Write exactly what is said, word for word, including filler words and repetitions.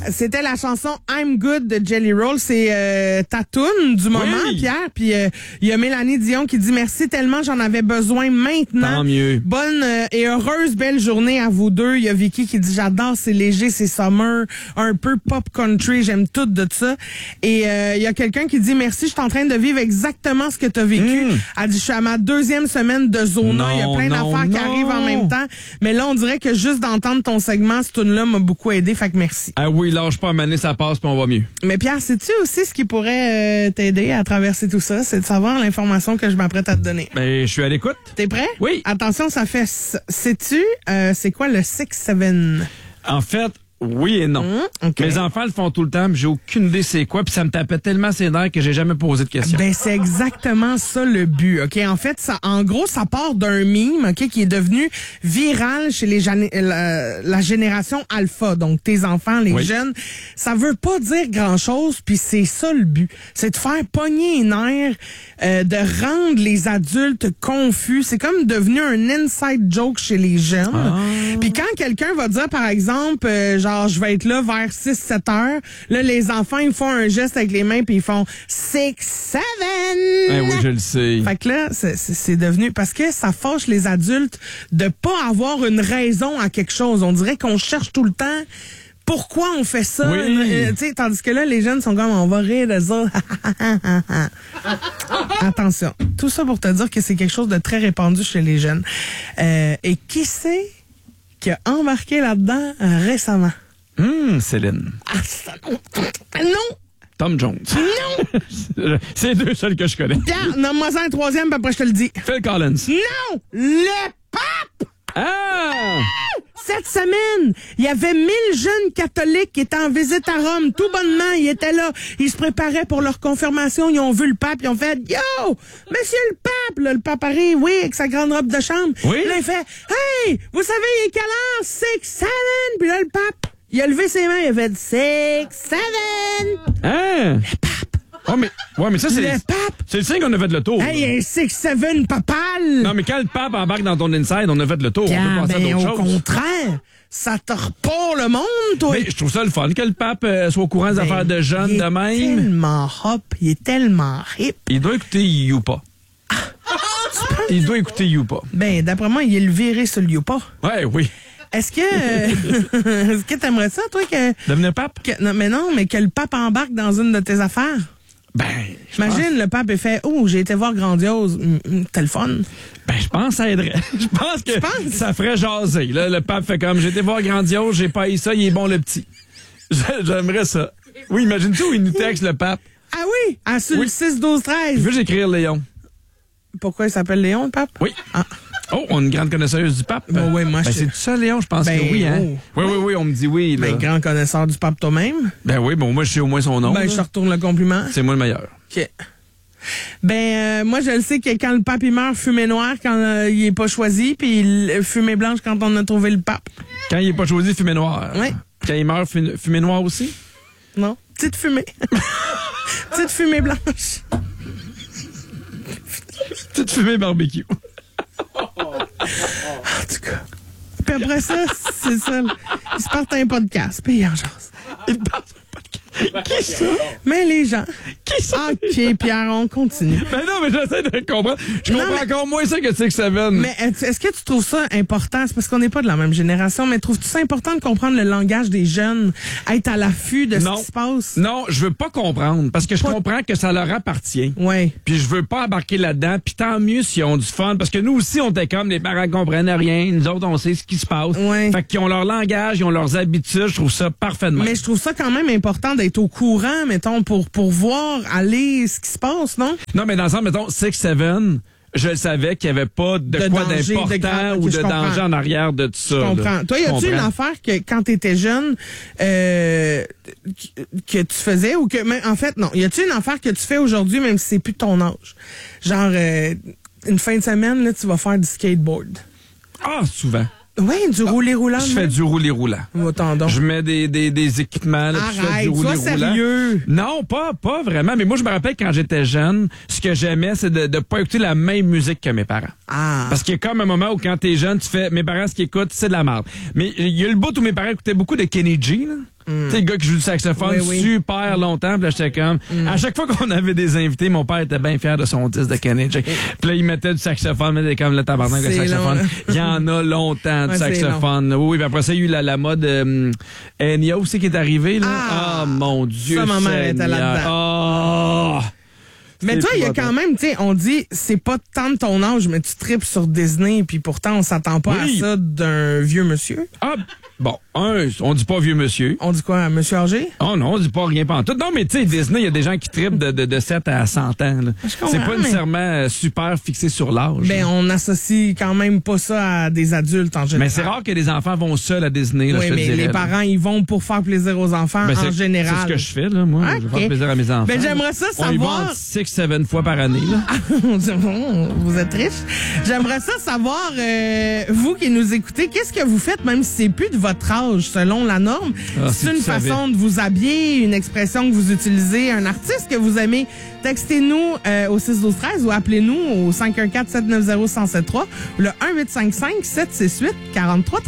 c'était la chanson I'm Good de Jelly Roll. C'est euh, ta toune du moment, Oui. Pierre. Puis il euh, y a Mélanie Dion qui dit merci tellement, j'en avais besoin maintenant. Tant mieux. Bonne euh, et heureuse belle journée à vous deux. Il y a Vicky qui dit j'adore, c'est léger, c'est summer, un peu pop country, j'aime tout de ça. Et il euh, y a quelqu'un qui dit merci, je suis en train de vivre exactement ce que tu as vécu. Mm. Elle dit je suis à ma deuxième semaine de Zona, il y a Non, plein non, d'affaires qui non. arrivent en même temps. Mais là, on dirait que juste d'entendre ton segment, ce tune-là m'a beaucoup aidé, fait que merci. Ah oui, lâche pas, maner, ça passe, puis on va mieux. Mais Pierre, sais-tu aussi ce qui pourrait euh, t'aider à traverser tout ça? C'est de savoir l'information que je m'apprête à te donner. Ben, je suis à l'écoute. T'es prêt? Oui. Attention, ça fait... Sais-tu, euh, c'est quoi le six seven? En fait, oui et non. Mmh, ok. Mes enfants le font tout le temps, puis j'ai aucune idée c'est quoi, puis ça me tapait tellement ses nerfs que j'ai jamais posé de questions. Ben, c'est exactement ça le but, OK? En fait, ça, en gros, ça part d'un mime, OK, qui est devenu viral chez les gén- la, la génération alpha, donc tes enfants, les Oui. jeunes. Ça veut pas dire grand-chose, puis c'est ça le but. C'est de faire pogner les nerfs, euh, de rendre les adultes confus. C'est comme devenu un inside joke chez les jeunes. Ah. Puis quand quelqu'un va dire, par exemple, euh, genre, je vais être là vers six sept heures, là, les enfants, ils font un geste avec les mains, puis ils font six seven. Eh oui, je le sais. Fait que là, c'est, c'est c'est devenu... Parce que ça fâche les adultes de pas avoir une raison à quelque chose. On dirait qu'on cherche tout le temps pourquoi on fait ça. Oui. Euh, tu sais, tandis que là, les jeunes sont comme, on va rire de ça. Attention. Tout ça pour te dire que c'est quelque chose de très répandu chez les jeunes. Euh, et qui c'est qui a embarqué là-dedans euh, récemment? Hum, Céline. Ah, ça, non! Non! Tom Jones. Non! C'est les deux seuls que je connais. Pierre, nomme-moi ça un troisième, puis après je te le dis. Phil Collins. Non! Le pape! Ah! Cette semaine, il y avait mille jeunes catholiques qui étaient en visite à Rome. Tout bonnement, ils étaient là. Ils se préparaient pour leur confirmation. Ils ont vu le pape. Ils ont fait « Yo! Monsieur le pape! » Là, le pape arrive, oui, avec sa grande robe de chambre. Oui. Là, il fait « Hey! Vous savez, il est quelle heure? Six, seven! » Puis là, le pape, il a levé ses mains. Il a fait « Six, seven! » Hein? Le pape. Oh, mais, ouais, mais ça, c'est. Le pape! C'est le signe qu'on a fait le tour. Hey, un six, seven papal! Non, mais quand le pape embarque dans ton inside, on a fait le tour. Pierre, on peut passer ben, à au d'autres choses. contraire, ça te repart le monde, toi! Mais je trouve ça le fun que le pape euh, soit au courant des Ben, affaires de jeunes il de est même. tellement hop, il est tellement hip. Il doit écouter Youpa. Il doit écouter Youpa. Ben, d'après moi, il est le viré sur le Youpa. Ouais, oui. Est-ce que, euh, est-ce que t'aimerais ça, toi, que, Devenir pape? que, non, mais non, mais que le pape embarque dans une de tes affaires? Ben, je pense- Imagine, le pape est fait, oh, j'ai été voir Grandiose, hum, hum, c'était le fun. Ben, je pense que ça aiderait. Je pense que penses? ça ferait jaser. Là, le pape fait comme, j'ai été voir Grandiose, j'ai pas eu ça, il est bon le petit. J'ai- J'aimerais ça. Oui, imagine-tu où il nous texte, le pape. Ah oui? Ah, sur Oui. le six, douze, Je treize. veux écrire Léon. Pourquoi il s'appelle Léon, le pape? Oui. Ah. Oh, on a une grande connaisseuse du pape. Ben oui, moi, ben, je- c'est ça, Léon? Je pense Ben, que oui, hein? oh. Oui, oui, oui, on me dit oui, là. Ben, grand connaisseur du pape toi-même. Ben oui, bon, moi, je sais au moins son nom. Ben, là. je te retourne le compliment. C'est moi le meilleur. OK. Ben, euh, moi, je le sais que quand le pape, il meurt, fumée noire quand euh, il est pas choisi, puis il- fumée blanche quand on a trouvé le pape. Quand il est pas choisi, fumée noire. Ouais. Quand il meurt, fu- fumée noire aussi? Non? Petite fumée. Petite fumée blanche. Petite fumée barbecue. En tout cas. Puis après ça, c'est ça. Ils se partent un podcast, puis ils en jasent. Il parle sur le podcast. Qui ça? Mais les gens. Qui ça? OK, Pierre, on continue. Ben non, mais j'essaie de comprendre. Je Non, comprends mais- encore moins ça que Six Seven. Mais est-ce que tu trouves ça important? C'est parce qu'on n'est pas de la même génération, mais trouves-tu ça important de comprendre le langage des jeunes, être à l'affût de Non. ce qui se passe? Non, je veux pas comprendre, parce que je Pas- comprends que ça leur appartient. Ouais. Puis je veux pas embarquer là-dedans, puis tant mieux s'ils ont du fun, parce que nous aussi, on était comme, les parents comprennent rien, nous autres, on sait ce qui se passe. Ouais. Fait qu'ils ont leur langage, ils ont leurs habitudes, je trouve ça parfaitement. Mais je trouve ça quand même important d'être au courant, mettons, pour, pour voir aller ce qui se passe, non? Non, mais dans le sens, mettons, Six Seven, je le savais qu'il y avait pas de, De quoi danger, de d'important grave, ok, ou je de comprends. danger en arrière de tout ça. Je comprends. là. Toi, y Je a-tu une comprends. affaire que quand t'étais jeune, euh, que, que tu faisais ou que, mais en fait, non. Y a-tu une affaire que tu fais aujourd'hui, même si c'est plus de ton âge? Genre, euh, une fin de semaine, là, tu vas faire du skateboard. Ah, souvent. Oui, du rouler roulant. Je fais du rouler-roulant. Autant donc. Je mets des, des, des équipements, là, puis je fais Arrête, du sois rouler-roulant. sérieux. Non, pas, pas vraiment. Mais moi, je me rappelle quand j'étais jeune, ce que j'aimais, c'est de ne pas écouter la même musique que mes parents. Ah. Parce qu'il y a comme un moment où quand t'es jeune, tu fais, mes parents, ce qu'ils écoutent, c'est de la merde. Mais il y a le bout où mes parents écoutaient beaucoup de Kenny G, là. Mm. Tu sais, le gars qui joue du saxophone oui, oui. super longtemps. Puis là, j'étais comme... Mm. À chaque fois qu'on avait des invités, mon père était bien fier de son disque de Kenny. Puis là, il mettait du saxophone, mais il était comme le tabarnak de saxophone. Long. Il y en a longtemps, du ouais, saxophone. Oui, puis après ça, il y a eu la, la mode euh, Enya aussi qui est arrivée. Là. Ah, oh, mon Dieu, ça, ma mère était là-dedans. Oh! Mais toi, il y a quand même, tu sais, on dit, c'est pas tant de ton âge, mais tu tripes sur Disney, puis pourtant, on s'attend pas oui. à ça d'un vieux monsieur. Ah, bon, un, on dit pas vieux monsieur. On dit quoi, monsieur âgé? Oh non, on dit pas rien pantoute. Non, mais tu sais, Disney, il y a des gens qui tripent de, de, de sept à cent ans. C'est pas nécessairement mais... super fixé sur l'âge. Ben, on associe quand même pas ça à des adultes en général. Mais c'est rare que les enfants vont seuls à Disney. Là, oui, je te mais dirais, les là. parents, ils vont pour faire plaisir aux enfants ben, en général. C'est ce que je fais, là, moi. Okay. Je vais faire plaisir à mes enfants. Ben, j'aimerais ça savoir... On y va six, sept fois par année, là. Vous êtes riche. J'aimerais ça savoir, euh, vous qui nous écoutez, qu'est-ce que vous faites, même si c'est plus de votre âge, selon la norme? Ah, c'est une façon savais. de vous habiller, une expression que vous utilisez, un artiste que vous aimez. Textez-nous euh, au six douze treize ou appelez-nous au cinq un quatre, sept neuf zéro, un zéro sept trois ou le un huit cinq cinq, sept six huit, quatre trois un trois.